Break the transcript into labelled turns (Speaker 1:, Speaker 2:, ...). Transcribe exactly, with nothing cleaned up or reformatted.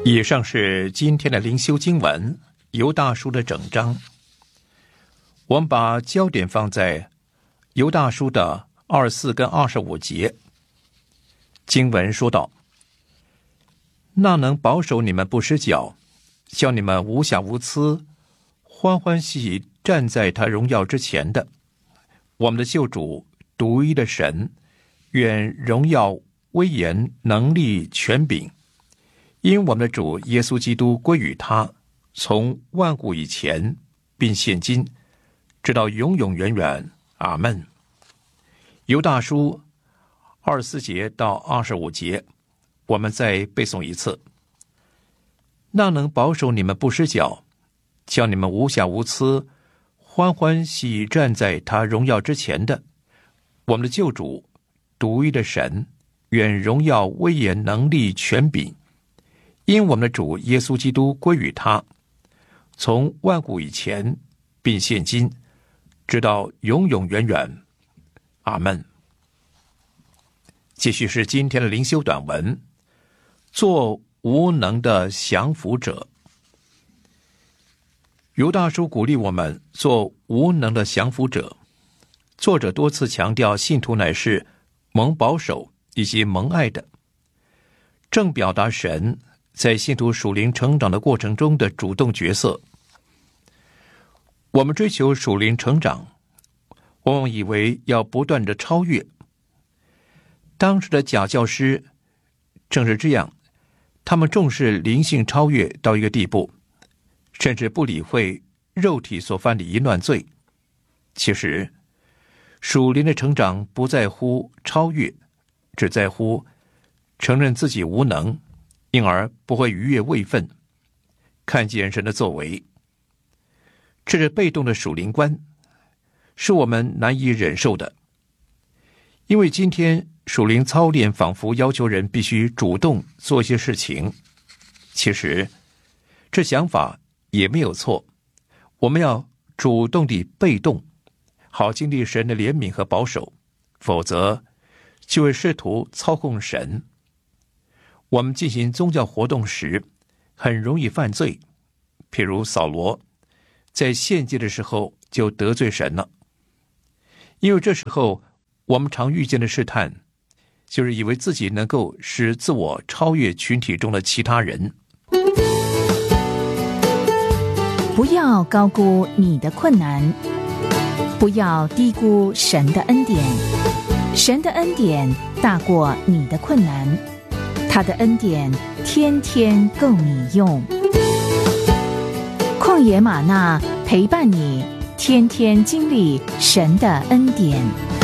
Speaker 1: 以上是今天的灵修经文，犹大书的整章。我们把焦点放在犹大书的二十四跟二十五节。经文说道：那能保守你们不失脚，叫你们无瑕无疵，欢欢喜喜站在他荣耀之前的，我们的救主独一的神，愿荣耀威严能力权柄因我们的主耶稣基督归于他，从万古以前并现今直到永永远远。阿们。犹大书二十四节到二十五节，我们再背诵一次。那能保守你们不失脚，叫你们无瑕无疵，欢欢喜喜站在他荣耀之前的，我们的救主独一的神，愿荣耀威严能力权柄因我们的主耶稣基督归于他，从万古以前并现今直到永永远远。阿们。继续是今天的灵修短文，做无能的降服者。犹大书鼓励我们做无能的降服者。作者多次强调信徒乃是蒙保守以及蒙爱的，正表达神在信徒属灵成长的过程中的主动角色。我们追求属灵成长，往往以为要不断的超越。当时的假教师正是这样，他们重视灵性超越到一个地步，甚至不理会肉体所犯的淫乱罪。其实属灵的成长不在乎超越，只在乎承认自己无能，因而不会逾越位分，看见神的作为。这是被动的属灵观，是我们难以忍受的。因为今天属灵操练仿佛要求人必须主动做些事情，其实这想法也没有错。我们要主动地被动，好经历神的怜悯和保守，否则就会试图操控神。我们进行宗教活动时很容易犯罪，譬如扫罗在献祭的时候就得罪神了。因为这时候我们常遇见的试探，就是以为自己能够使自我超越群体中的其他人。
Speaker 2: 不要高估你的困难，不要低估神的恩典。神的恩典大过你的困难，他的恩典天天够你用。旷野吗哪陪伴你，天天经历神的恩典。